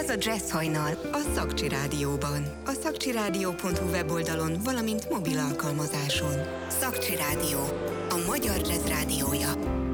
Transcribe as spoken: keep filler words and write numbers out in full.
Ez a Jazz Hajnal a Szakcsi Rádióban. A szakcsirádió.hu weboldalon, valamint mobil alkalmazáson. Szakcsi Rádió, a magyar jazz rádiója.